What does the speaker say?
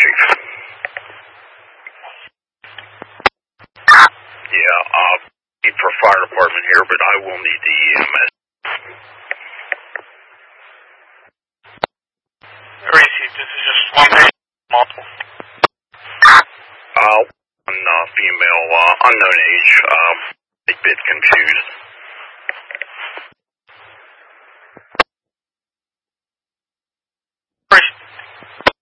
Chief. Yeah, need for fire department here, but I will need the EMS. Gracie, this is just one patient, multiple. One female, unknown age, a bit confused.